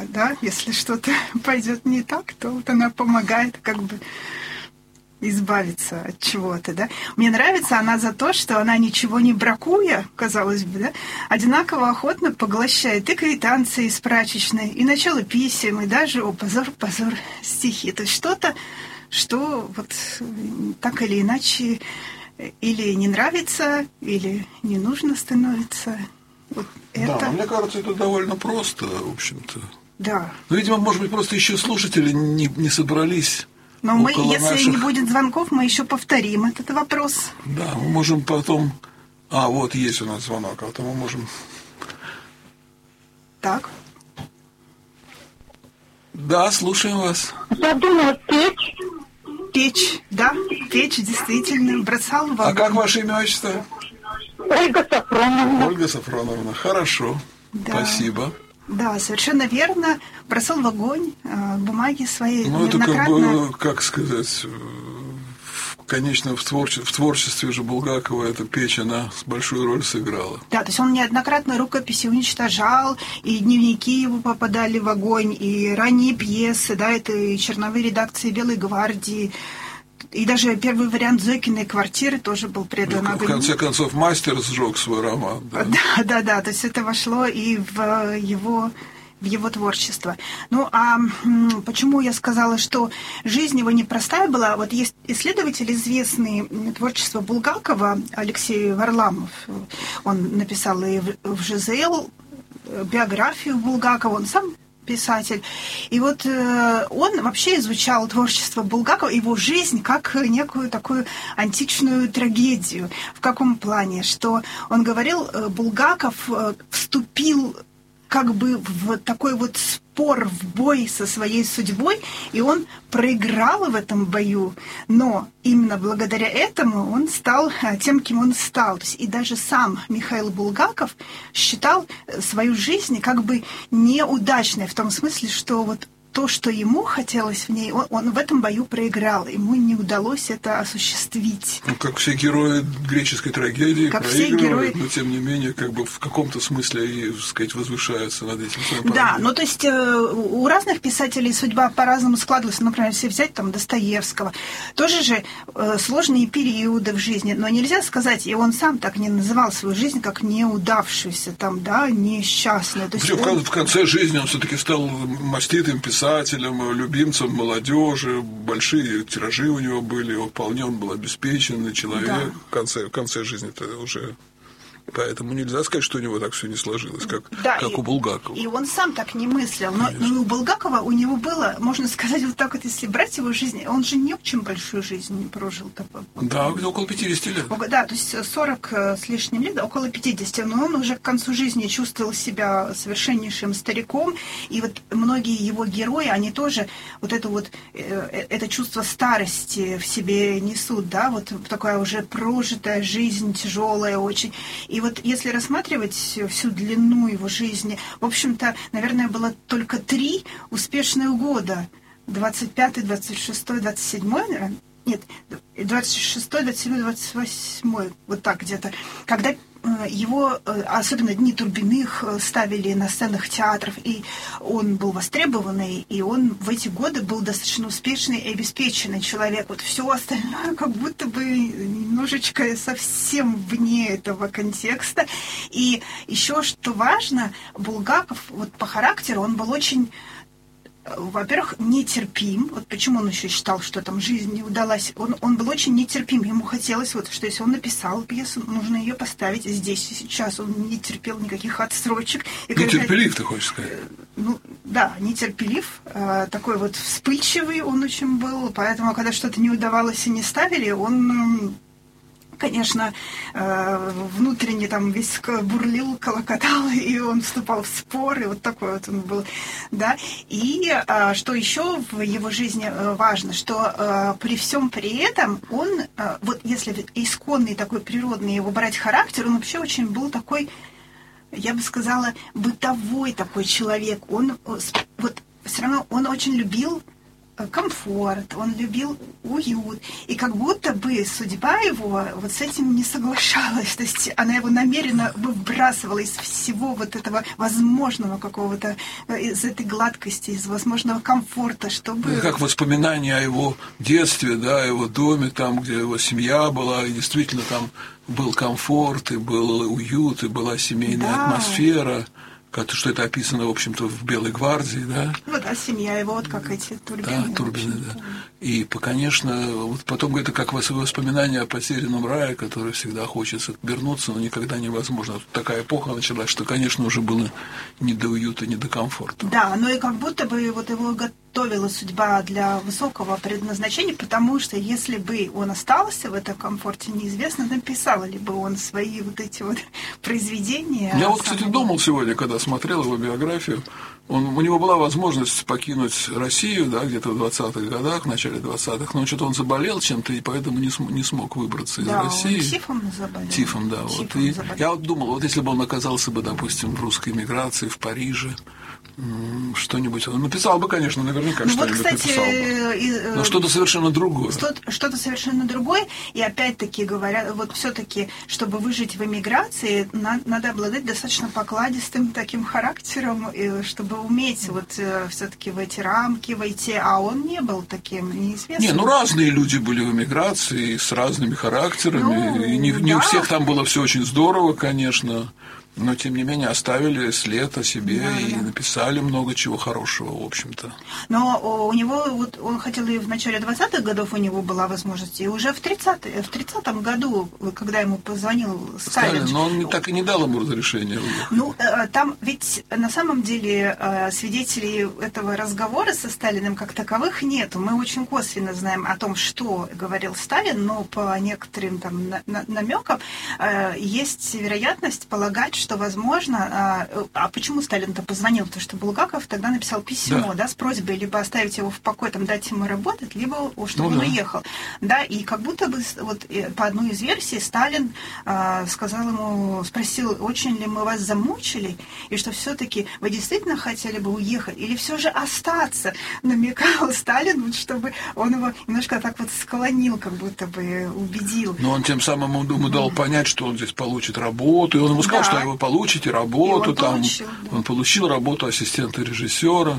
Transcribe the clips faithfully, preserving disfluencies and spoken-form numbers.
поддержка, да, если что-то пойдет не так, то вот она помогает как бы избавиться от чего-то, да. Мне нравится она за то, что она, ничего не бракуя, казалось бы, да, одинаково охотно поглощает и квитанции из прачечной, и начало писем, и даже, о, позор, позор, стихи. То есть что-то, что вот так или иначе или не нравится, или не нужно становится. Вот это... Да, мне кажется, это довольно просто, в общем-то. Да. Ну, видимо, может быть, просто еще слушатели не, не собрались. Но мы, если наших... не будет звонков, мы еще повторим этот вопрос. Да, мы можем потом... А, вот есть у нас звонок, а то мы можем... Так. Да, слушаем вас. Я думала, печь. Печь, да, печь действительно бросал в огонь. А как ваше имя, отчество? Ольга Сафроновна. Ольга Сафроновна, хорошо, да. Спасибо. Да, совершенно верно. Бросал в огонь э, бумаги свои. Ну, это как бы, как сказать, конечно, в, творче, в творчестве же Булгакова эта печь, она большую роль сыграла. Да, то есть он неоднократно рукописи уничтожал, и дневники его попадали в огонь, и ранние пьесы, да, это и черновые редакции «Белой гвардии», и даже первый вариант Зойкиной квартиры тоже был предан огню. В конце концов, мастер сжег свой роман. Да, да, да, да, то есть это вошло и в его... в его творчество. Ну, а почему я сказала, что жизнь его непростая была? Вот есть исследователь известный творчества Булгакова, Алексей Варламов. Он написал и в ЖЗЛ биографию Булгакова, он сам писатель. И вот э, он вообще изучал творчество Булгакова, его жизнь как некую такую античную трагедию. В каком плане? Что он говорил, Булгаков э, вступил как бы в такой вот спор, в бой со своей судьбой, и он проиграл в этом бою, но именно благодаря этому он стал тем, кем он стал. То есть и даже сам Михаил Булгаков считал свою жизнь как бы неудачной, в том смысле, что вот то, что ему хотелось в ней, он, он в этом бою проиграл. Ему не удалось это осуществить. Ну, как все герои греческой трагедии как проигрывают, все герои... но тем не менее, как бы в каком-то смысле и, так сказать, возвышаются над этим. Да, ну то есть у разных писателей судьба по-разному складывалась. Например, если взять там Достоевского, тоже же сложные периоды в жизни, но нельзя сказать, и он сам так не называл свою жизнь как неудавшуюся, там, да, несчастную. То есть он... В конце жизни он все-таки стал маститым писателем, писателем, любимцем молодежи, большие тиражи у него были, вполне он был обеспеченный человек. Да. В конце, в конце жизни-то уже... Поэтому нельзя сказать, что у него так все не сложилось, как, да, как и, у Булгакова. И он сам так не мыслил. Но, но и у Булгакова у него было, можно сказать, вот так вот, если брать его жизнь, он же не очень большую жизнь не прожил. Да, около пятидесяти лет. Да, то есть сорок с лишним лет, около пятидесяти. Но он уже к концу жизни чувствовал себя совершеннейшим стариком. И вот многие его герои, они тоже вот это вот, это чувство старости в себе несут, да, вот такая уже прожитая жизнь, тяжелая очень. И вот если рассматривать всю длину его жизни, в общем-то, наверное, было только три успешных года. двадцать пятый, двадцать шестой, двадцать седьмой, наверное. Нет, двадцать шестой, двадцать седьмой, двадцать восьмой, вот так где-то. Когда его, особенно Дни Турбиных, ставили на сценах театров, и он был востребованный, и он в эти годы был достаточно успешный и обеспеченный человек. Вот все остальное как будто бы немножечко совсем вне этого контекста. И еще, что важно, Булгаков вот по характеру, он был очень... во-первых, нетерпим. Вот почему он еще считал, что там жизнь не удалась. Он, он был очень нетерпим. Ему хотелось, вот, что если он написал пьесу, нужно ее поставить здесь и сейчас. Он не терпел никаких отсрочек. И нетерпелив, ты хочешь сказать? Ну, да, нетерпелив. Такой вот вспыльчивый он очень был. Поэтому, когда что-то не удавалось и не ставили, он... конечно, внутренне там весь бурлил, колокотал, и он вступал в споры, вот такой вот он был, да. И что еще в его жизни важно, что при всем при этом он, вот если исконный такой природный его брать характер, он вообще очень был такой, я бы сказала, бытовой такой человек. Он вот все равно он очень любил комфорт, он любил уют. И как будто бы судьба его вот с этим не соглашалась. То есть она его намеренно выбрасывала из всего вот этого возможного какого-то, из этой гладкости, из возможного комфорта, чтобы... Как воспоминания о его детстве, да, о его доме, там, где его семья была, и действительно там был комфорт, и был уют, и была семейная да. атмосфера. Что это описано, в общем-то, в «Белой гвардии», да? Вот, а семья его, вот как эти Турбины. Да, Турбины, да. И, конечно, вот потом это как воспоминание о потерянном рае, которое всегда хочется вернуться, но никогда невозможно. Тут такая эпоха началась, что, конечно, уже было не до уюта, не до комфорта. Да, но и как будто бы вот его готовила судьба для высокого предназначения, потому что если бы он остался в этом комфорте, неизвестно, написал ли бы он свои вот эти вот произведения. Я вот, кстати, думал сегодня, когда смотрел его биографию, он, у него была возможность покинуть Россию, да, где-то в двадцатых годах, в начале двадцатых, но что-то он заболел чем-то, и поэтому не, см, не смог выбраться из да, России. Он тифом заболел. Тифом, да. Тифом вот. И заболел. я вот думал, вот если бы он оказался бы, допустим, в русской эмиграции, в Париже, что-нибудь он написал бы, конечно, наверняка ну, что-нибудь вот, кстати, написал бы. И, но что-то совершенно другое. Что-то, что-то совершенно другое. И опять-таки говорят, вот все-таки, чтобы выжить в эмиграции, на, надо обладать достаточно покладистым таким характером, и, чтобы уметь вот все-таки в эти рамки войти. А он не был таким, неизвестным. Не, ну разные люди были в эмиграции с разными характерами. Ну, и не, не да. у всех там было все очень здорово, конечно. Но, тем не менее, оставили след о себе да, и да. написали много чего хорошего, в общем-то. Но у него, вот он хотел и в начале двадцатых годов у него была возможность, и уже в тридцатом году, когда ему позвонил Сталин... Сталин, но он так и не дал ему разрешения уехать. Ну, там ведь на самом деле свидетелей этого разговора со Сталиным как таковых нету. Мы очень косвенно знаем о том, что говорил Сталин, но по некоторым там намекам есть вероятность полагать, что, возможно, а, а почему Сталин-то позвонил? Потому что Булгаков тогда написал письмо, да, да с просьбой либо оставить его в покое, там, дать ему работать, либо чтобы ну, он да. уехал. Да, и как будто бы, вот по одной из версий, Сталин а, сказал ему, спросил, очень ли мы вас замучили, и что все-таки вы действительно хотели бы уехать, или все же остаться? Намекал Сталин, вот, чтобы он его немножко так вот склонил, как будто бы убедил. Но он тем самым ему дал понять, что он здесь получит работу, и он ему сказал, да. что его получите работу, он там получил, да. он получил работу ассистента режиссера.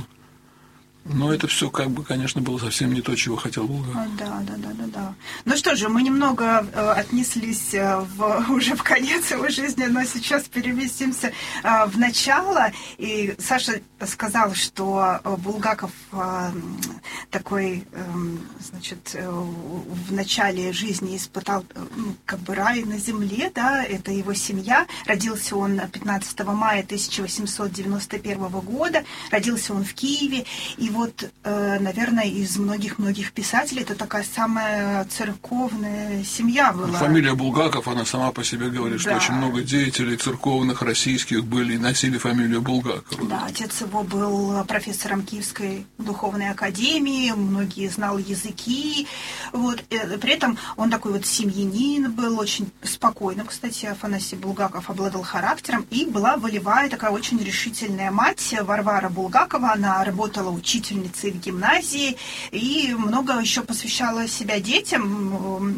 Но это все, как бы, конечно, было совсем не то, чего хотел Булгаков. Да, да, да, да, да. Ну что же, мы немного э, отнеслись в, уже в конец его жизни, но сейчас переместимся э, в начало. И Саша сказал, что Булгаков э, такой, э, значит, э, в начале жизни испытал э, как бы рай на земле, да, это его семья. Родился он пятнадцатого мая тысяча восемьсот девяносто первого года, родился он в Киеве, и вот, наверное, из многих-многих писателей это такая самая церковная семья была. Фамилия Булгаков, она сама по себе говорит, да. что очень много деятелей церковных российских были и носили фамилию Булгаков. Да, отец его был профессором Киевской духовной академии, многие знал языки. Вот. При этом он такой вот семьянин был, очень спокойным, кстати, Афанасий Булгаков обладал характером. И была волевая такая очень решительная мать Варвара Булгакова, она работала учителем учительницей в гимназии и много еще посвящала себя детям,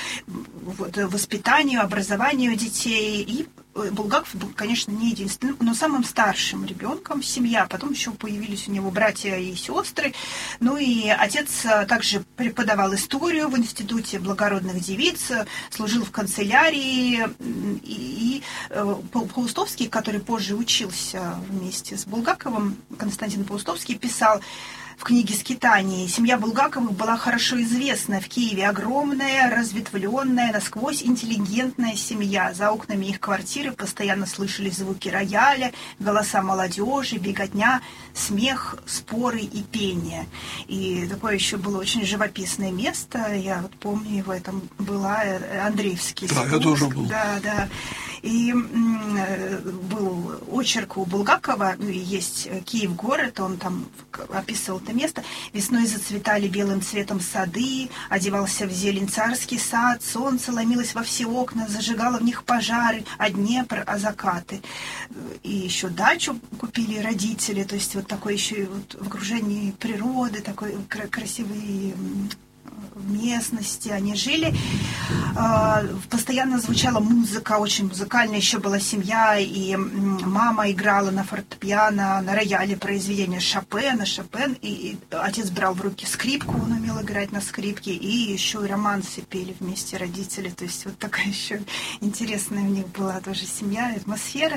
вот, воспитанию, образованию детей. И Булгаков был, конечно, не единственным, но самым старшим ребенком в семье. А потом еще появились у него братья и сестры. Ну и отец также преподавал историю в Институте благородных девиц, служил в канцелярии. И, и Паустовский, который позже учился вместе с Булгаковым, Константин Паустовский, писал в книге «Скитания». Семья Булгаковых была хорошо известна в Киеве. Огромная, разветвленная, насквозь интеллигентная семья. За окнами их квартиры постоянно слышались звуки рояля, голоса молодежи, беготня, смех, споры и пение. И такое еще было очень живописное место. Я вот помню его, там была Андреевский да, я тоже был. Да, да. И был очерк у Булгакова, ну и есть «Киев город», он там описывал это место. «Весной зацветали белым цветом сады, одевался в зелень царский сад, солнце ломилось во все окна, зажигало в них пожары, а Днепр, а закаты». И еще дачу купили родители, то есть вот такое еще вот в окружении природы, такой красивый местности они жили. Постоянно звучала музыка, очень музыкальная, еще была семья, и мама играла на фортепиано, на рояле произведения Шопена, Шопен, и отец брал в руки скрипку, он умел играть на скрипке, и еще и романсы пели вместе родители, то есть вот такая еще интересная у них была тоже семья, атмосфера.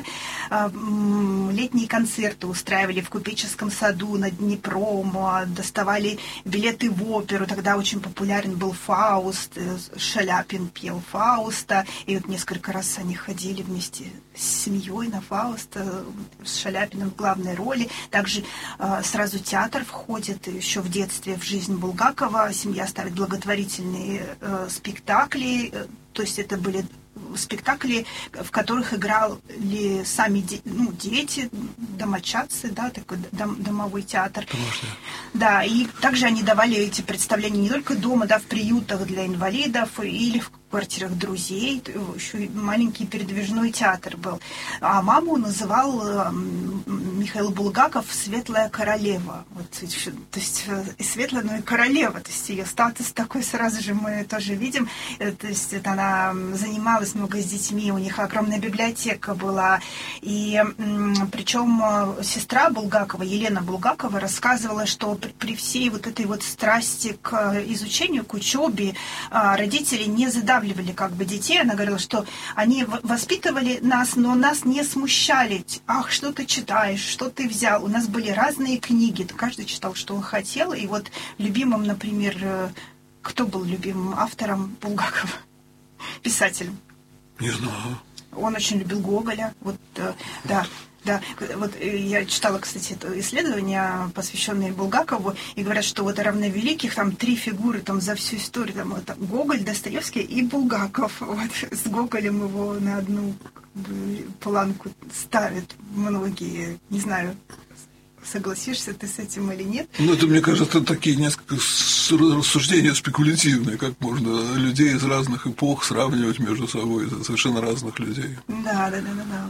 Летние концерты устраивали в Купеческом саду над Днепром, доставали билеты в оперу, тогда очень популярен был Фауст, Шаляпин пел Фауста, и вот несколько раз они ходили вместе с семьей на Фауста, с Шаляпиным в главной роли. Также э, сразу театр входит, еще в детстве в жизнь Булгакова семья ставит благотворительные э, спектакли, э, то есть это были спектакли, в которых играли сами де- ну, дети, домочадцы, да, такой дом- домовой театр. Конечно. Да, и также они давали эти представления не только дома, да, в приютах для инвалидов или в квартирах друзей, еще и маленький передвижной театр был. А маму называл Михаил Булгаков «Светлая королева». Вот, то есть светлая, но и королева. То есть ее статус такой сразу же мы тоже видим. То есть это она занималась много с детьми, у них огромная библиотека была. И причем сестра Булгакова, Елена Булгакова, рассказывала, что при, при всей вот этой вот страсти к изучению, к учебе, родители не задавали как бы детей. Она говорила, что они воспитывали нас, но нас не смущали. Ах, что ты читаешь, что ты взял. У нас были разные книги. Каждый читал, что он хотел. И вот любимым, например, кто был любимым автором Булгакова? Писателем. Не знаю. Он очень любил Гоголя. Вот, да. Да, вот я читала, кстати, это исследование, посвященное Булгакову, и говорят, что вот равновеликих там три фигуры там за всю историю, там, вот, там Гоголь, Достоевский и Булгаков. Вот с Гоголем его на одну как бы, планку ставят многие, не знаю, согласишься ты с этим или нет. Ну, это, мне кажется, такие несколько рассуждения спекулятивные, как можно людей из разных эпох сравнивать между собой, совершенно разных людей. Да, да, да, да, да.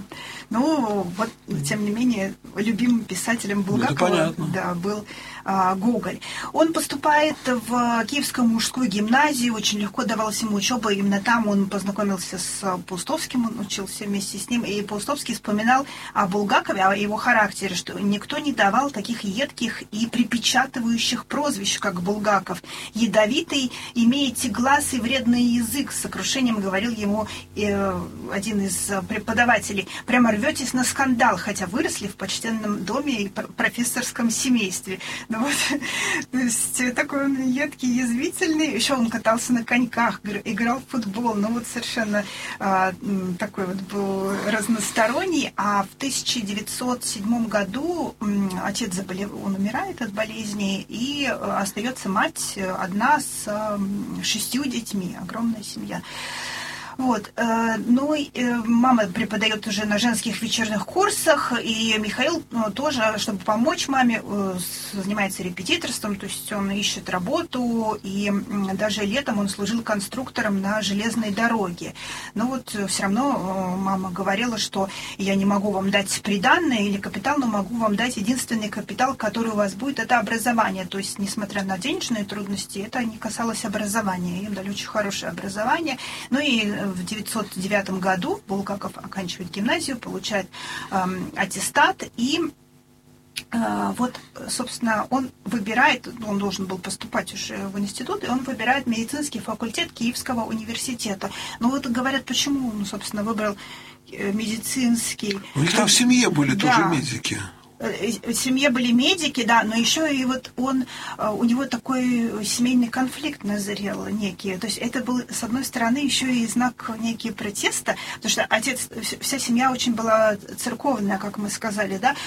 Ну, вот, тем не менее, любимым писателем Булгакова ну, да, был а, Гоголь. Он поступает в Киевскую мужскую гимназию, очень легко давалась ему учеба, именно там он познакомился с Паустовским, он учился вместе с ним, и Паустовский вспоминал о Булгакове, о его характере, что никто не давал таких едких и припечатывающих прозвищ, как Булгаков. Ядовитый, имеете глаз и вредный язык, с сокрушением говорил ему э, один из преподавателей. Прямо рветесь на скандал, хотя выросли в почтенном доме и профессорском семействе. Ну вот, то есть такой он едкий, язвительный. Еще он катался на коньках, играл в футбол. Ну вот совершенно э, такой вот был разносторонний. А в тысяча девятьсот седьмом году э, отец заболел, он умирает от болезни, и остается мать одна с шестью детьми, огромная семья. Вот. Ну, мама преподает уже на женских вечерних курсах, и Михаил тоже, чтобы помочь маме, занимается репетиторством, то есть он ищет работу, и даже летом он служил конструктором на железной дороге. Но вот все равно мама говорила, что я не могу вам дать приданное или капитал, но могу вам дать единственный капитал, который у вас будет, это образование. То есть, несмотря на денежные трудности, это не касалось образования. Им дали очень хорошее образование. Ну и в девятьсот девятом году Булгаков оканчивает гимназию, получает э, аттестат, и э, вот, собственно, он выбирает, он должен был поступать уже в институт, и он выбирает медицинский факультет Киевского университета. Ну вот говорят, почему он, собственно, выбрал медицинский. У них там в семье были да. тоже медики. в семье были медики, да, но еще и вот он, у него такой семейный конфликт назрел некий. То есть это был, с одной стороны, еще и знак некий протеста, потому что отец, вся семья очень была церковная, как мы сказали, да.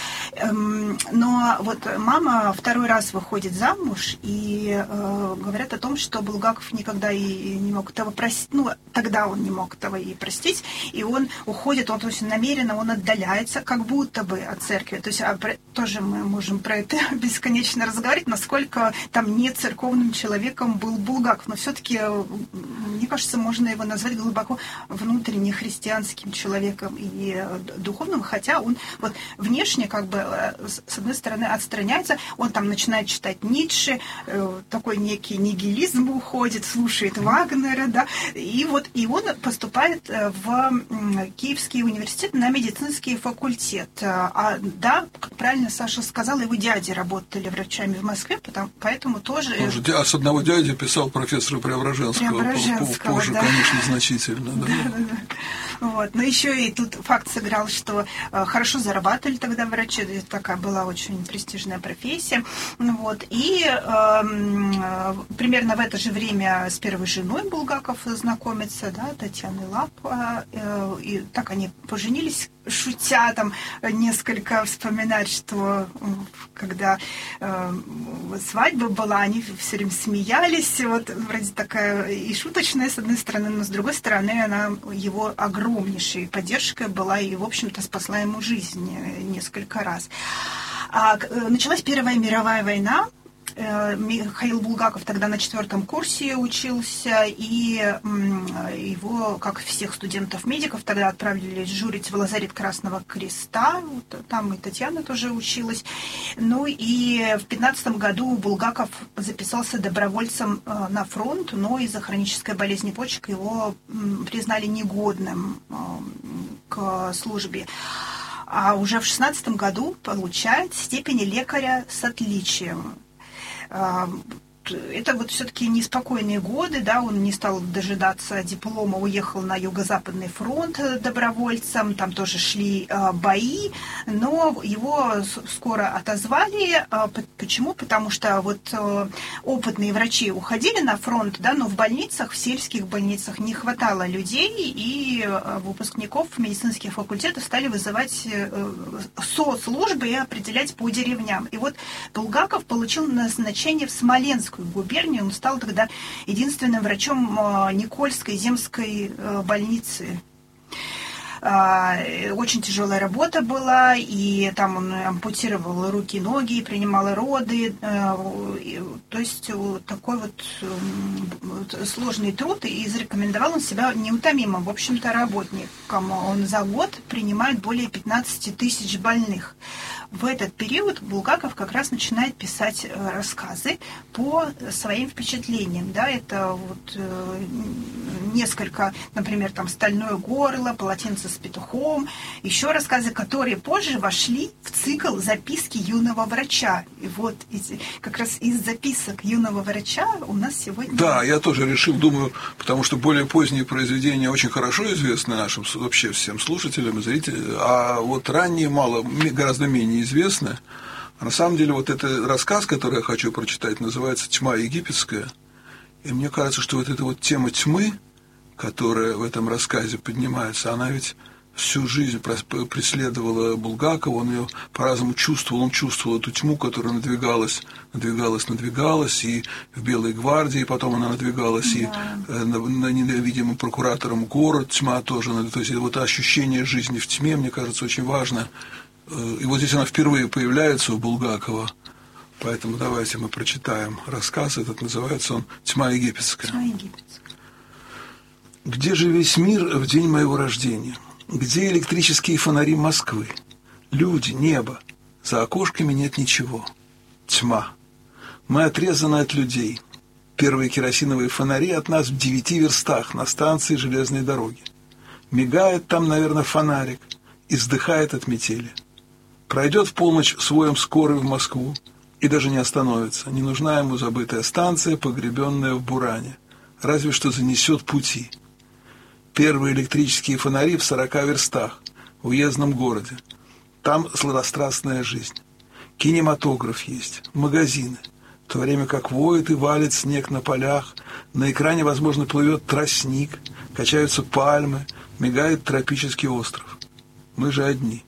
Но вот мама второй раз выходит замуж, и говорят о том, что Булгаков никогда и не мог этого простить, ну, тогда он не мог этого и простить, и он уходит, он, то есть намеренно он отдаляется, как будто бы от церкви. То есть тоже мы можем про это бесконечно разговаривать, насколько там не церковным человеком был Булгаков. Но все-таки, мне кажется, можно его назвать глубоко внутренне христианским человеком и духовным, хотя он вот внешне как бы с одной стороны отстраняется, он там начинает читать Ницше, такой некий нигилизм уходит, слушает Вагнера, да, и вот и он поступает в Киевский университет на медицинский факультет. А, да, как правильно Саша сказала, его дяди работали врачами в Москве, потому, поэтому тоже... тоже... А с одного дяди писал профессора Преображенского, Преображенского позже, да. конечно, значительно. Да. Да, да, да. Вот. Но еще и тут факт сыграл, что э, хорошо зарабатывали тогда врачи, это такая была очень престижная профессия. Вот. И э, э, примерно в это же время с первой женой Булгаков знакомится, да, Татьяной Лапа, э, и так они поженились, шутя там несколько вспоминать, что когда э, свадьба была, они все время смеялись, вот вроде такая и шуточная с одной стороны, но с другой стороны она его огромнейшей поддержкой была и, в общем-то, спасла ему жизнь несколько раз. А, началась Первая мировая война. Михаил Булгаков тогда на четвертом курсе учился, и его, как всех студентов-медиков, тогда отправили журить в лазарет Красного Креста. Там и Татьяна тоже училась. Ну и в пятнадцатом году Булгаков записался добровольцем на фронт, но из-за хронической болезни почек его признали негодным к службе. А уже в шестнадцатом году получает степень лекаря с отличием. Это вот все-таки неспокойные годы, да, он не стал дожидаться диплома, уехал на Юго-Западный фронт добровольцем, там тоже шли э, бои, но его скоро отозвали. Почему? Потому что вот э, опытные врачи уходили на фронт, да, но в больницах, в сельских больницах не хватало людей, и выпускников медицинских факультетов стали вызывать э, соцслужбы и определять по деревням. И вот Булгаков получил назначение в Смоленскую губернию, он стал тогда единственным врачом Никольской земской больницы. Очень тяжелая работа была, и там он ампутировал руки и ноги, принимал роды. То есть такой вот сложный труд, и зарекомендовал он себя неутомимым, в общем-то, работником. Он за год принимает более пятнадцати тысяч больных. В этот период Булгаков как раз начинает писать рассказы по своим впечатлениям. Да, это вот несколько, например, там «Стальное горло», «Полотенце с петухом», еще рассказы, которые позже вошли в цикл «Записки юного врача». И вот как раз из записок юного врача у нас сегодня... Да, я тоже решил, думаю, потому что более поздние произведения очень хорошо известны нашим вообще всем слушателям и зрителям, а вот ранние мало, гораздо менее известны. А на самом деле вот этот рассказ, который я хочу прочитать, называется «Тьма египетская». И мне кажется, что вот эта вот тема тьмы, которая в этом рассказе поднимается, она ведь всю жизнь преследовала Булгакова, он ее по-разному чувствовал, он чувствовал эту тьму, которая надвигалась, надвигалась, надвигалась, и в «Белой гвардии», потом она надвигалась, да. И на, на ненавидимым прокуратором город, тьма тоже, то есть вот ощущение жизни в тьме, мне кажется, очень важно. И вот здесь она впервые появляется у Булгакова, поэтому давайте мы прочитаем рассказ, этот называется он «Тьма египетская». «Тьма египетская». «Где же весь мир в день моего рождения? Где электрические фонари Москвы? Люди, небо. За окошками нет ничего. Тьма. Мы отрезаны от людей. Первые керосиновые фонари от нас в девяти верстах на станции железной дороги. Мигает там, наверное, фонарик и вздыхает от метели. Пройдет в полночь своем скорый в Москву и даже не остановится. Не нужна ему забытая станция, погребенная в буране. Разве что занесет пути. Первые электрические фонари в сорока верстах, в уездном городе. Там сладострастная жизнь. Кинематограф есть, магазины. В то время как воет и валит снег на полях, на экране, возможно, плывет тростник, качаются пальмы, мигает тропический остров. Мы же одни.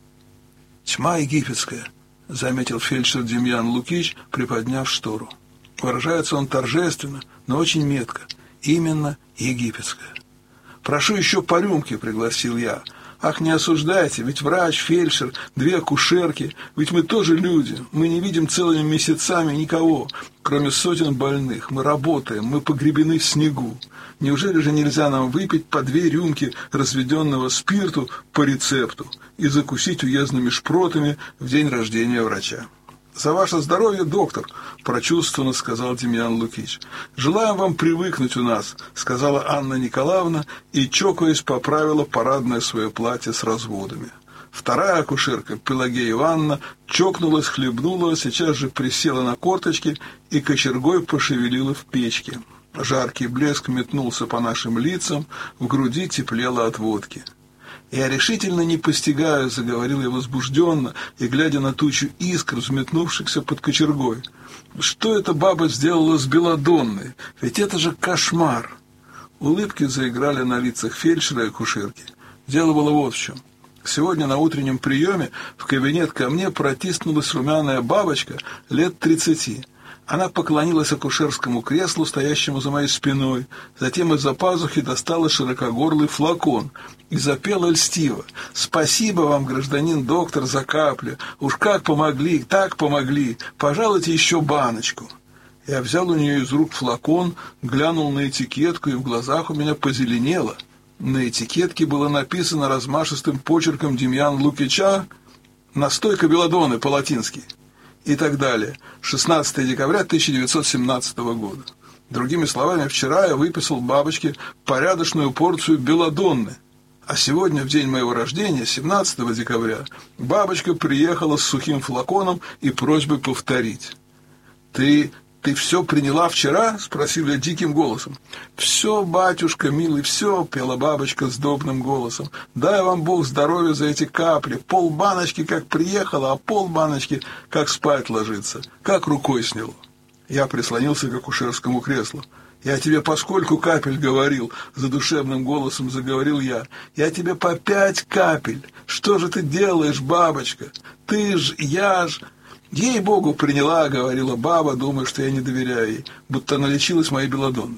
Тьма египетская, заметил фельдшер Демьян Лукич, приподняв штору. Выражается он торжественно, но очень метко. Именно египетская. «Прошу еще по рюмке», — пригласил я. «Ах, не осуждайте, ведь врач, фельдшер, две акушерки, ведь мы тоже люди, мы не видим целыми месяцами никого, кроме сотен больных, мы работаем, мы погребены в снегу. Неужели же нельзя нам выпить по две рюмки разведенного спирту по рецепту и закусить уездными шпротами в день рождения врача?» «За ваше здоровье, доктор», – прочувствованно сказал Демьян Лукич. «Желаем вам привыкнуть у нас», – сказала Анна Николаевна и, чокаясь, поправила парадное свое платье с разводами. Вторая акушерка, Пелагея Ивановна, чокнулась, хлебнула, сейчас же присела на корточки и кочергой пошевелила в печке. Жаркий блеск метнулся по нашим лицам, в груди теплело от водки. «Я решительно не постигаю», — заговорил я возбужденно и, глядя на тучу искр, взметнувшихся под кочергой. «Что эта баба сделала с Беладонной? Ведь это же кошмар!» Улыбки заиграли на лицах фельдшера и акушерки. Дело было вот в чем. Сегодня на утреннем приеме в кабинет ко мне протиснулась румяная бабочка лет тридцати. Она поклонилась акушерскому креслу, стоящему за моей спиной, затем из-за пазухи достала широкогорлый флакон и запела льстиво: «Спасибо вам, гражданин доктор, за капли. Уж как помогли, так помогли. Пожалуйте еще баночку». Я взял у нее из рук флакон, глянул на этикетку, и в глазах у меня позеленело. На этикетке было написано размашистым почерком Демьян Лукича «Настойка белладонны» по-латински. И так далее. шестнадцатого декабря тысяча девятьсот семнадцатого года. Другими словами, вчера я выписал бабочке порядочную порцию белладонны. А сегодня, в день моего рождения, семнадцатого декабря, бабочка приехала с сухим флаконом и просьбой повторить. «Ты... ты все приняла вчера?» — спросил я диким голосом. «Все, батюшка, милый, все», — пела бабочка с добным голосом. «Дай вам Бог здоровья за эти капли. Пол баночки как приехала, а пол баночки как спать ложится. Как рукой сняло». Я прислонился к акушерскому креслу. «Я тебе по скольку капель говорил?» — задушевным голосом заговорил я. «Я тебе по пять капель. Что же ты делаешь, бабочка? Ты ж, я ж...» «Ей-богу, приняла», — говорила баба, думая, что я не доверяю ей, будто она лечилась моей белладонной.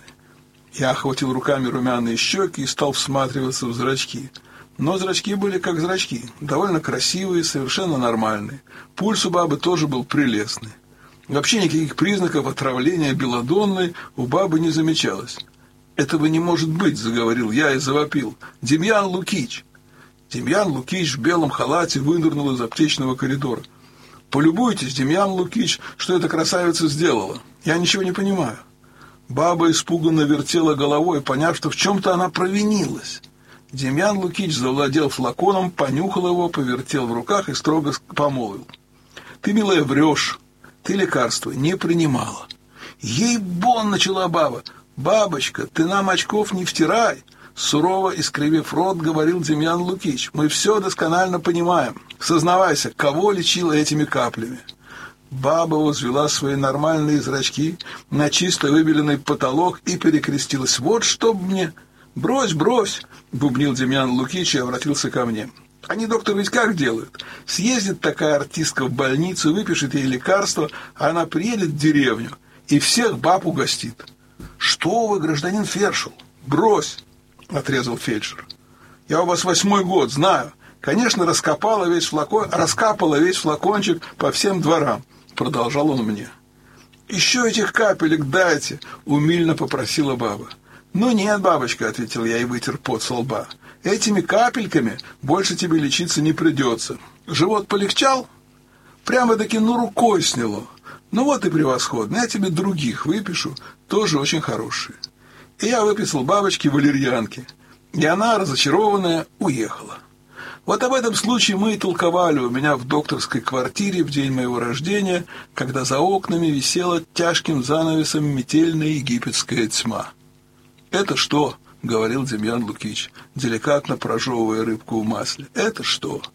Я охватил руками румяные щеки и стал всматриваться в зрачки. Но зрачки были как зрачки, довольно красивые, совершенно нормальные. Пульс у бабы тоже был прелестный. Вообще никаких признаков отравления белладонной у бабы не замечалось. «Этого не может быть», — заговорил я и завопил. «Демьян Лукич!» Демьян Лукич в белом халате вынырнул из аптечного коридора. «Полюбуйтесь, Демьян Лукич, что эта красавица сделала. Я ничего не понимаю». Баба испуганно вертела головой, поняв, что в чем-то она провинилась. Демьян Лукич завладел флаконом, понюхал его, повертел в руках и строго помолвил: «Ты, милая, врешь. Ты лекарства не принимала». «Ей-бон!» — начала баба. «Бабочка, ты нам очков не втирай!» Сурово искривив рот, говорил Демьян Лукич. «Мы все досконально понимаем. Сознавайся, кого лечила этими каплями?» Баба возвела свои нормальные зрачки на чисто выбеленный потолок и перекрестилась. «Вот чтоб мне...» «Брось, брось!» — бубнил Демьян Лукич и обратился ко мне. «Они, доктор, ведь как делают? Съездит такая артистка в больницу, выпишет ей лекарство, а она приедет в деревню и всех баб угостит». «Что вы, гражданин Фершел? Брось!» — отрезал фельдшер. «Я у вас восьмой год, знаю. Конечно, раскопала весь флакон, раскапала весь флакончик по всем дворам», — продолжал он мне. «Еще этих капелек дайте», — умильно попросила баба. «Ну нет, бабочка», — ответил я и вытер пот со лба. «Этими капельками больше тебе лечиться не придется. Живот полегчал? Прямо-таки ну рукой сняло. Ну вот и превосходно, я тебе других выпишу, тоже очень хорошие». И я выписал бабочке валерьянки, и она, разочарованная, уехала. Вот об этом случае мы и толковали у меня в докторской квартире в день моего рождения, когда за окнами висела тяжким занавесом метельная египетская тьма. «Это что?» — говорил Демьян Лукич, деликатно прожевывая рыбку в масле. «Это что?»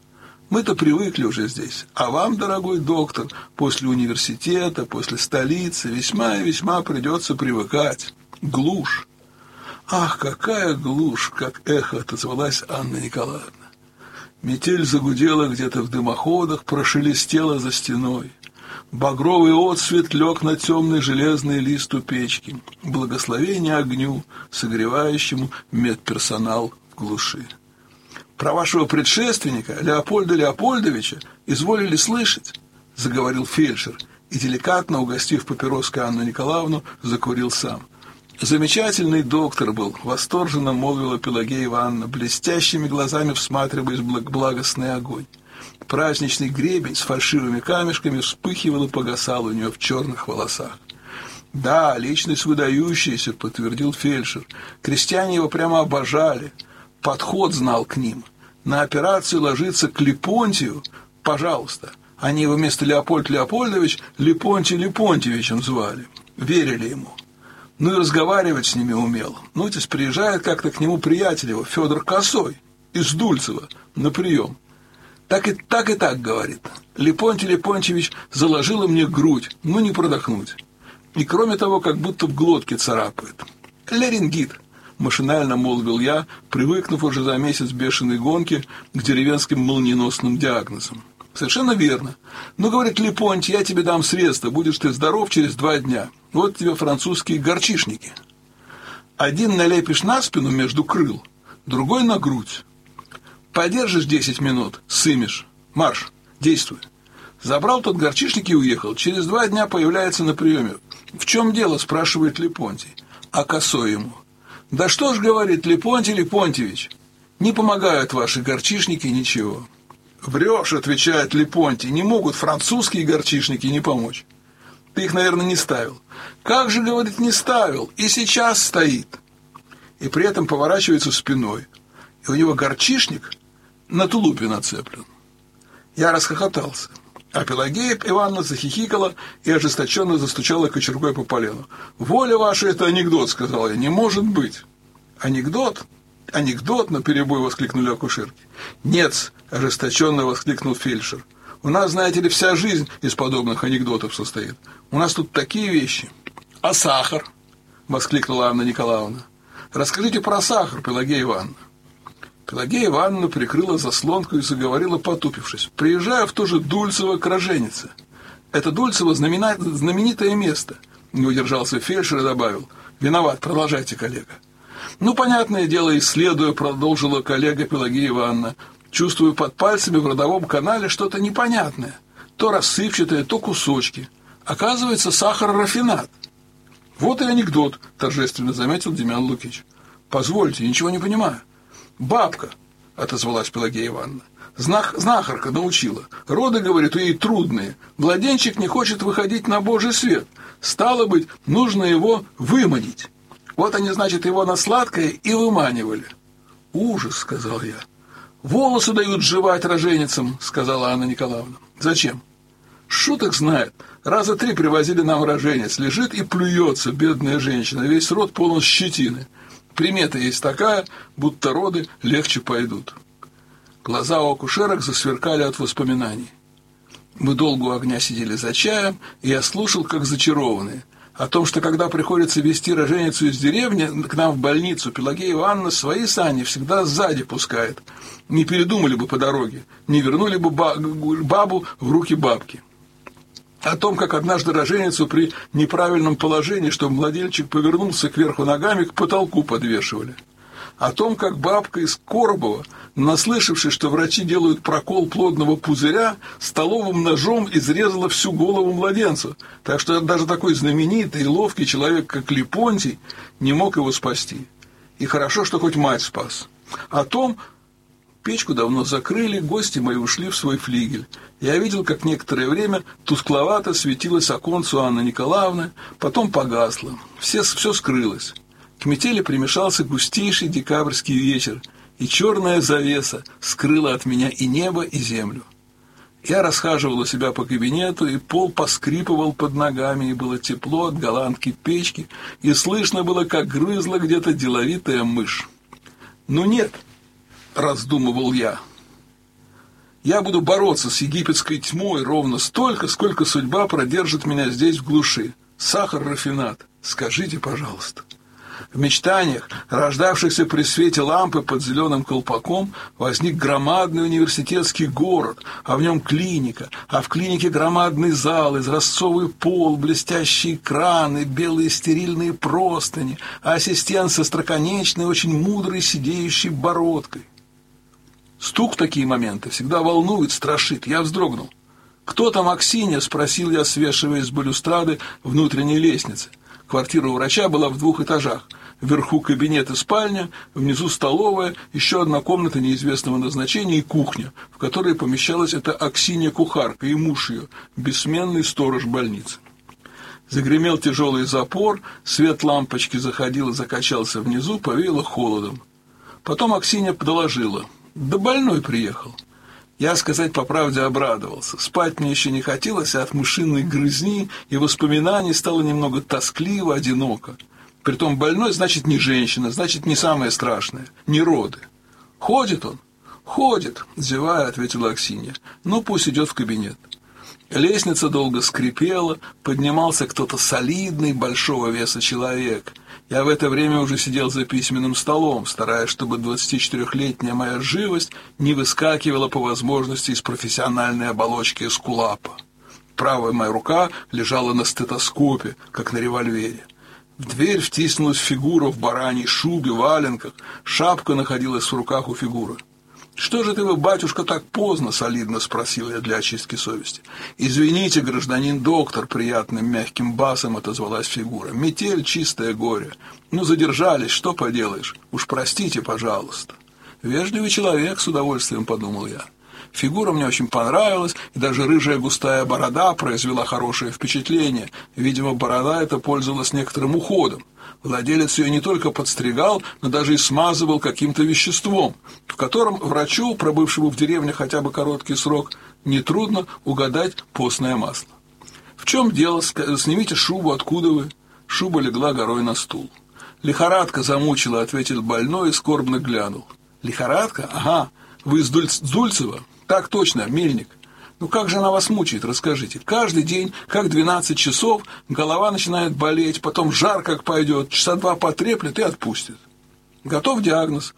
Мы-то привыкли уже здесь, а вам, дорогой доктор, после университета, после столицы весьма и весьма придется привыкать. Глушь. Ах, какая глушь, как эхо отозвалась Анна Николаевна. Метель загудела где-то в дымоходах, прошелестела за стеной. Багровый отсвет лег на темный железный лист у печки. Благословение огню, согревающему медперсонал в глуши. Про вашего предшественника, Леопольда Леопольдовича, изволили слышать, заговорил фельдшер и, деликатно угостив папироской Анну Николаевну, закурил сам. Замечательный доктор был, восторженно молвила Пелагея Ивановна, блестящими глазами всматриваясь в благостный огонь. Праздничный гребень с фальшивыми камешками вспыхивал и погасал у нее в черных волосах. «Да, личность выдающаяся», — подтвердил фельдшер. «Крестьяне его прямо обожали. Подход знал к ним. На операцию ложиться к Лепонтию, пожалуйста. Они его вместо Леопольд Леопольдович Лепонтий Лепонтьевичем звали. Верили ему. Ну и разговаривать с ними умел. Нотис приезжает как-то к нему приятель его, Федор Косой, из Дульцева, на прием. Так и так, и так говорит. Лепонтий Лепонтьевич заложила мне грудь, ну не продохнуть. И кроме того, как будто в глотке царапает. Ларингит. Машинально молвил я, привыкнув уже за месяц бешеной гонки к деревенским молниеносным диагнозам. Совершенно верно. Ну, говорит Лепонтий, я тебе дам средства, будешь ты здоров через два дня. Вот тебе французские горчишники. Один налепишь на спину между крыл, другой на грудь. Подержишь десять минут, сымешь. Марш, действуй. Забрал тот горчишник и уехал. Через два дня появляется на приеме. В чем дело, спрашивает Лепонтий. А Косой ему. Да что ж, говорит Лепонтий Лепонтьевич, не помогают ваши горчишники ничего. Врешь, отвечает Лепонтий, не могут французские горчишники не помочь. Ты их, наверное, не ставил. Как же, говорит, не ставил, и сейчас стоит. И при этом поворачивается спиной. И у него горчишник на тулупе нацеплен. Я расхохотался. А Пелагея Ивановна захихикала и ожесточенно застучала кочергой по полену. «Воля ваша, это анекдот», — сказал я, — «не может быть». «Анекдот? Анекдот?» — наперебой воскликнули акушерки. «Нет», — ожесточенно воскликнул фельдшер. «У нас, знаете ли, вся жизнь из подобных анекдотов состоит. У нас тут такие вещи». «А сахар?» — воскликнула Анна Николаевна. «Расскажите про сахар, Пелагея Ивановна». Пелагея Ивановна прикрыла заслонку и заговорила, потупившись. «Приезжаю в то же Дульцево к роженице. Это Дульцево знаменитое место», — не удержался фельдшер и добавил. «Виноват, продолжайте, коллега». «Ну, понятное дело, исследуя», — продолжила коллега Пелагея Ивановна, «чувствую под пальцами в родовом канале что-то непонятное. То рассыпчатое, то кусочки. Оказывается, сахар-рафинат». «Вот и анекдот», — торжественно заметил Демьян Лукич. «Позвольте, ничего не понимаю». «Бабка», — отозвалась Пелагея Ивановна, — «знах, знахарка научила. Роды, говорит, у ей трудные. Младенчик не хочет выходить на Божий свет. Стало быть, нужно его выманить. Вот они, значит, его на сладкое и выманивали». «Ужас», — сказал я. «Волосы дают жевать роженицам», — сказала Анна Николаевна. «Зачем?» «Шуток знает. Раза три привозили нам роженец. Лежит и плюется, бедная женщина. Весь рот полон щетины. Примета есть такая, будто роды легче пойдут». Глаза у акушерок засверкали от воспоминаний. Мы долго у огня сидели за чаем, и я слушал, как зачарованные. О том, что когда приходится везти роженицу из деревни к нам в больницу, Пелагея Ивановна свои сани всегда сзади пускает. Не передумали бы по дороге, не вернули бы бабу в руки бабки. О том, как однажды роженицу при неправильном положении, чтобы младенчик повернулся кверху ногами, к потолку подвешивали. О том, как бабка из Коробова, наслышавшись, что врачи делают прокол плодного пузыря, столовым ножом изрезала всю голову младенцу, так что даже такой знаменитый и ловкий человек, как Лепонтий, не мог его спасти. И хорошо, что хоть мать спас. О том, печку давно закрыли, гости мои ушли в свой флигель. Я видел, как некоторое время тускловато светилось оконце Анны Николаевны, потом погасло, все, все скрылось. К метели примешался густейший декабрьский вечер, и черная завеса скрыла от меня и небо, и землю. Я расхаживал у себя по кабинету, и пол поскрипывал под ногами, и было тепло от голландки печки, и слышно было, как грызла где-то деловитая мышь. «Ну нет», — раздумывал я, — Я буду бороться с египетской тьмой ровно столько, сколько судьба продержит меня здесь в глуши. Сахар-рафинат. Скажите, пожалуйста». В мечтаниях, рождавшихся при свете лампы под зеленым колпаком, возник громадный университетский город, а в нем клиника, а в клинике громадный зал, изразцовый пол, блестящие краны, белые стерильные простыни, а ассистент со остроконечной, очень мудрой сидеющей бородкой. Стук в такие моменты всегда волнует, страшит. Я вздрогнул. «Кто там Аксинья?» — спросил я, свешиваясь с балюстрады внутренней лестницы. Квартира у врача была в двух этажах. Вверху кабинет и спальня, внизу столовая, еще одна комната неизвестного назначения и кухня, в которой помещалась эта Аксинья-кухарка и муж ее, бессменный сторож больницы. Загремел тяжелый запор, свет лампочки заходил и закачался внизу, повеяло холодом. Потом Аксинья доложила: «Да больной приехал». Я, сказать по правде, обрадовался. Спать мне еще не хотелось, а от мышиной грызни и воспоминаний стало немного тоскливо, одиноко. Притом больной, значит, не женщина, значит, не самое страшное, не роды. «Ходит он?» «Ходит», — зевая, ответила Аксинья. «Ну, пусть идет в кабинет». Лестница долго скрипела, поднимался кто-то солидный, большого веса человек. Я в это время уже сидел за письменным столом, стараясь, чтобы двадцатичетырехлетняя моя живость не выскакивала по возможности из профессиональной оболочки эскулапа. Правая моя рука лежала на стетоскопе, как на револьвере. В дверь втиснулась фигура в бараньей шубе, валенках, шапка находилась в руках у фигуры. «Что же ты вы, батюшка, так поздно?» — солидно спросил я для очистки совести. «Извините, гражданин доктор», — приятным мягким басом отозвалась фигура. «Метель, чистое горе. Ну, задержались, что поделаешь? Уж простите, пожалуйста». «Вежливый человек», — с удовольствием подумал я. Фигура мне очень понравилась, и даже рыжая густая борода произвела хорошее впечатление. Видимо, борода эта пользовалась некоторым уходом. Владелец ее не только подстригал, но даже и смазывал каким-то веществом, в котором врачу, пробывшему в деревне хотя бы короткий срок, нетрудно угадать постное масло. «В чем дело? Снимите шубу, откуда вы?» Шуба легла горой на стул. «Лихорадка замучила», — ответил больной и скорбно глянул. «Лихорадка? Ага. Вы из Дуль... Дульцева?» «Так точно, Мельник». «Ну как же она вас мучает, расскажите? Каждый день, как двенадцать часов, голова начинает болеть, потом жар как пойдет, часа два потреплет и отпустит». «Готов диагноз?»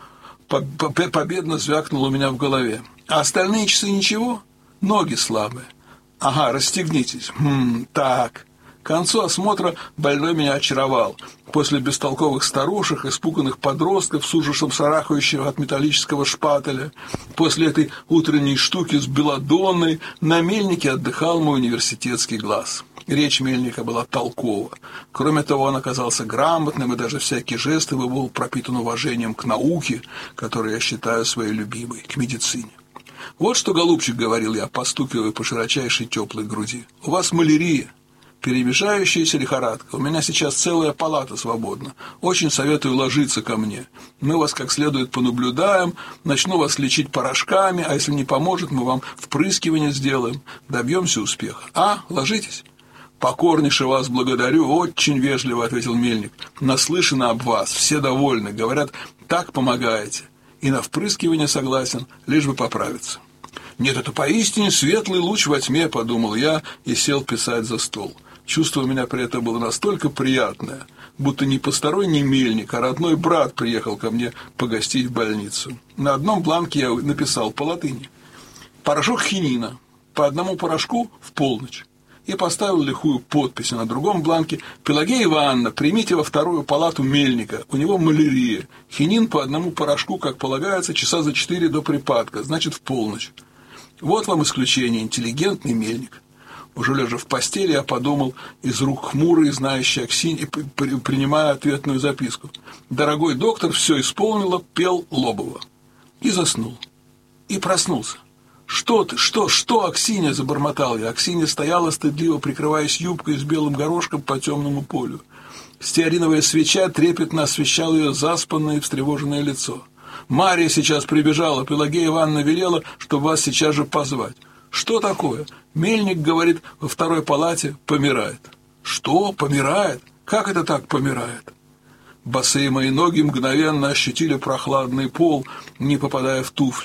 Победно звякнуло у меня в голове. «А остальные часы ничего?» «Ноги слабые». «Ага, расстегнитесь». «Хм, так». К концу осмотра больной меня очаровал. После бестолковых старушек, испуганных подростков с ужасом шарахающего от металлического шпателя, после этой утренней штуки с белладонной, на Мельнике отдыхал мой университетский глаз. Речь Мельника была толкова. Кроме того, он оказался грамотным, и даже всякий жест его был пропитан уважением к науке, которую я считаю своей любимой, к медицине. «Вот что, голубчик, — говорил я, постукивая по широчайшей теплой груди, — у вас малярия. Перемежающаяся лихорадка. У меня сейчас целая палата свободна. Очень советую ложиться ко мне. Мы вас как следует понаблюдаем, начну вас лечить порошками, а если не поможет, мы вам впрыскивание сделаем. Добьемся успеха. А, ложитесь?» «Покорнейше вас благодарю, очень вежливо», — ответил Мельник. «Наслышано об вас, все довольны, говорят, так помогаете. И на впрыскивание согласен, лишь бы поправиться». «Нет, это поистине светлый луч во тьме», — подумал я и сел писать за стол. Чувство у меня при этом было настолько приятное, будто не посторонний Мельник, а родной брат приехал ко мне погостить в больницу. На одном бланке я написал по латыни: «Порошок хинина, по одному порошку в полночь», и поставил лихую подпись, а на другом бланке: «Пелагея Ивановна, примите во вторую палату Мельника, у него малярия, хинин по одному порошку, как полагается, часа за четыре до припадка, значит, в полночь». Вот вам исключение, интеллигентный Мельник. Уже лежа в постели, я подумал, из рук хмурой, знающей Аксиньи, принимая ответную записку: «Дорогой доктор, все исполнила, пел Лобова». И заснул. И проснулся. «Что ты? Что? Что, Аксинья?» — забормотал я. Аксинья стояла, стыдливо прикрываясь юбкой с белым горошком по темному полю. Стеариновая свеча трепетно освещала ее заспанное и встревоженное лицо. «Марья сейчас прибежала, Пелагея Ивановна велела, чтобы вас сейчас же позвать». «Что такое?» «Мельник, говорит, во второй палате помирает». «Что? Помирает? Как это так помирает?» Босые мои ноги мгновенно ощутили прохладный пол, не попадая в туфли.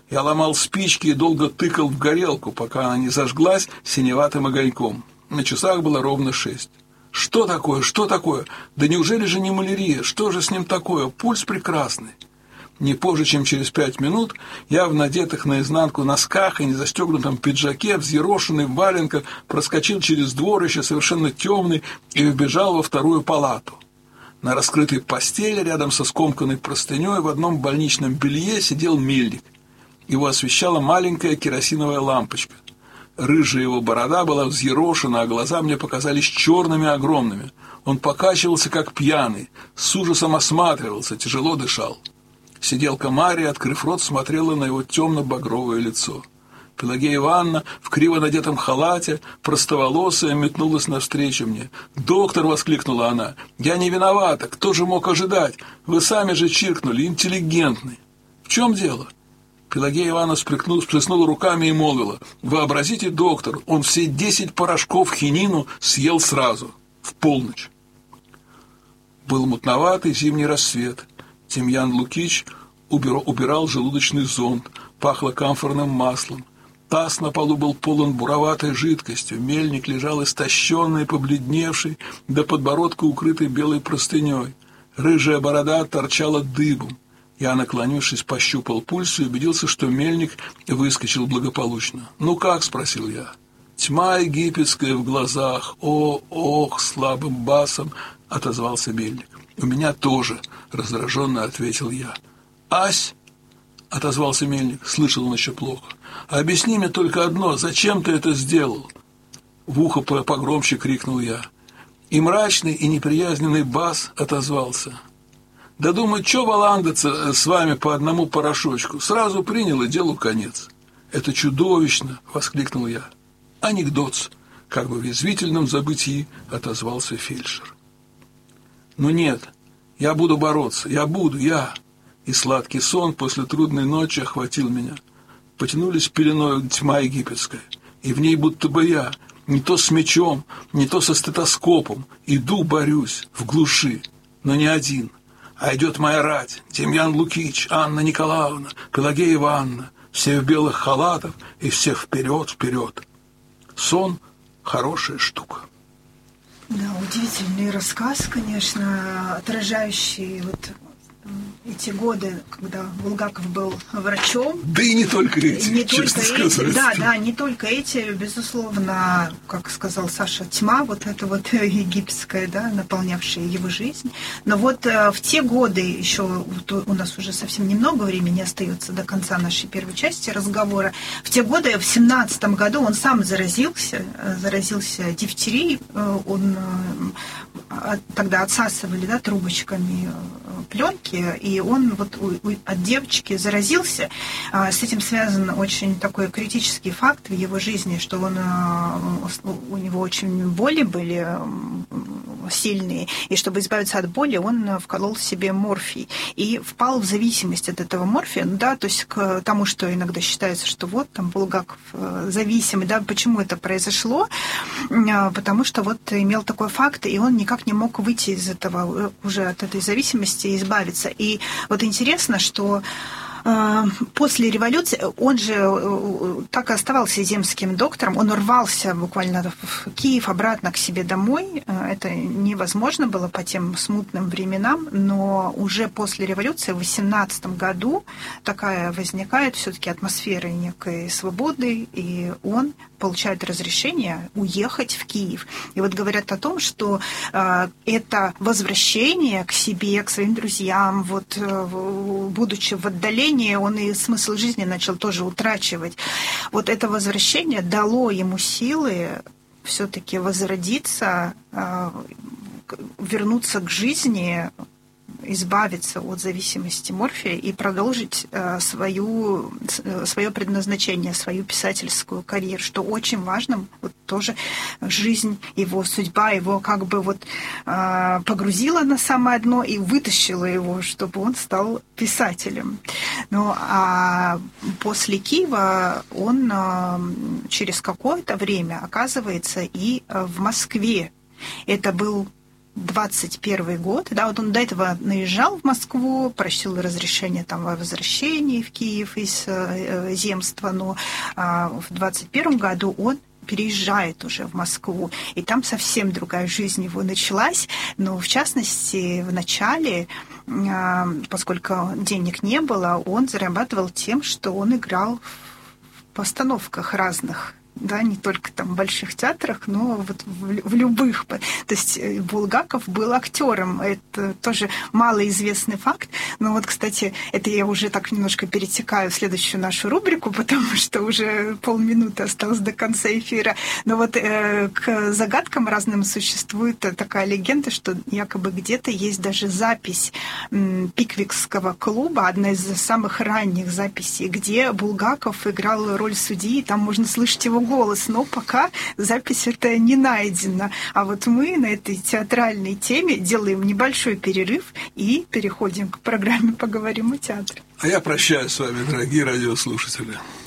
Я ломал спички и долго тыкал в горелку, пока она не зажглась синеватым огоньком. На часах было ровно шесть. Что такое? Что такое? Да неужели же не малярия? Что же с ним такое? Пульс прекрасный. Не позже, чем через пять минут, я в надетых наизнанку носках и незастегнутом пиджаке, взъерошенный в валенках, проскочил через двор, еще совершенно темный, и вбежал во вторую палату. На раскрытой постели, рядом со скомканной простыней, в одном больничном белье сидел мельник. Его освещала маленькая керосиновая лампочка. Рыжая его борода была взъерошена, а глаза мне показались черными и огромными. Он покачивался, как пьяный, с ужасом осматривался, тяжело дышал. Сиделка Мария, открыв рот, смотрела на его темно-багровое лицо. Пелагея Ивановна в криво надетом халате, простоволосая, метнулась навстречу мне. «Доктор!» — воскликнула она. «Я не виновата! Кто же мог ожидать? Вы сами же чиркнули, интеллигентный!» «В чем дело?» Пелагея Ивановна всплеснула руками и молвила: «Вообразите, доктор, он все десять порошков хинину съел сразу, в полночь». Был мутноватый зимний рассвет. Тимьян Лукич убирал желудочный зонд, пахло камфорным маслом. Таз на полу был полон буроватой жидкостью, мельник лежал истощенный, побледневший, до подбородка укрытый белой простыней. Рыжая борода торчала дыбом. Я, наклонившись, пощупал пульс и убедился, что мельник выскочил благополучно. «Ну как?» — спросил я. «Тьма египетская в глазах. О, ох!» — слабым басом отозвался мельник. «У меня тоже», — раздраженно ответил я. «Ась!» — отозвался мельник. Слышал он еще плохо. «Объясни мне только одно. Зачем ты это сделал?» В ухо погромче крикнул я. И мрачный, и неприязненный бас отозвался: «Да думаю, чё баландаться с вами по одному порошочку? Сразу принял, и делу конец». «Это чудовищно!» — воскликнул я. «Анекдот!» — как бы в язвительном забытии отозвался фельдшер. «Ну нет, я буду бороться, я буду, я!» И сладкий сон после трудной ночи охватил меня. Потянулись пеленой тьма египетская, и в ней будто бы я, не то с мечом, не то со стетоскопом, иду, борюсь, в глуши, но не один. А идет моя рать: Тимьян Лукич, Анна Николаевна, Пелагея Ивановна, все в белых халатах и все вперед, вперед. Сон — хорошая штука. Да, удивительный рассказ, конечно, отражающий вот эти годы, когда Булгаков был врачом. Да и не только эти, не честно только сказать. Эти, да, да, не только эти, безусловно, как сказал Саша, тьма, вот эта вот египетская, да, наполнявшая его жизнь. Но вот в те годы, еще у нас уже совсем немного времени остается до конца нашей первой части разговора, в те годы, в семнадцатом году он сам заразился, заразился дифтерией, он тогда отсасывали, да, трубочками пленки, и он вот от девочки заразился. С этим связан очень такой критический факт в его жизни, что он, у него очень боли были сильные, и чтобы избавиться от боли, он вколол себе морфий и впал в зависимость от этого морфия, ну, да, то есть к тому, что иногда считается, что вот там Булгаков зависимый, да, почему это произошло, потому что вот имел такой факт, и он никак не мог выйти из этого, уже от этой зависимости и избавиться. И вот интересно, что после революции он же так и оставался земским доктором, он рвался буквально в Киев, обратно к себе домой. Это невозможно было по тем смутным временам, но уже после революции в восемнадцатом году такая возникает все-таки атмосфера некой свободы, и он получает разрешение уехать в Киев. И вот говорят о том, что э, это возвращение к себе, к своим друзьям, вот, э, будучи в отдалении, он и смысл жизни начал тоже утрачивать. Вот это возвращение дало ему силы все-таки возродиться, э, вернуться к жизни, избавиться от зависимости морфия и продолжить э, свою, свое предназначение, свою писательскую карьеру, что очень важно. Вот тоже жизнь, его судьба, его как бы вот э, погрузила на самое дно и вытащила его, чтобы он стал писателем. Ну, а после Киева он э, через какое-то время оказывается и в Москве. Это был двадцать первый год, да, вот он до этого наезжал в Москву, просил разрешения там о возвращении в Киев из э, земства, но э, в двадцать первом году он переезжает уже в Москву, и там совсем другая жизнь его началась, но в частности в начале, поскольку денег не было, он зарабатывал тем, что он играл в постановках разных, да, не только там в больших театрах, но вот в, в любых. То есть Булгаков был актером. Это тоже малоизвестный факт. Но вот, кстати, это я уже так немножко перетекаю в следующую нашу рубрику, потому что уже полминуты осталось до конца эфира. Но вот э, к загадкам разным существует такая легенда, что якобы где-то есть даже запись м, Пиквикского клуба, одна из самых ранних записей, где Булгаков играл роль судьи, и там можно слышать его голос, но пока запись эта не найдена. А вот мы на этой театральной теме делаем небольшой перерыв и переходим к программе «Поговорим о театре». А я прощаюсь с вами, дорогие радиослушатели.